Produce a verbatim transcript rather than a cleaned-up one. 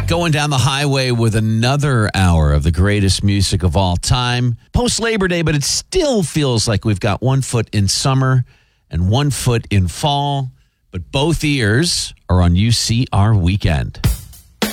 going down the highway with another hour of the greatest music of all time. Post-Labor Day, but it still feels like we've got one foot in summer and one foot in fall. But both ears are on U C R Weekend.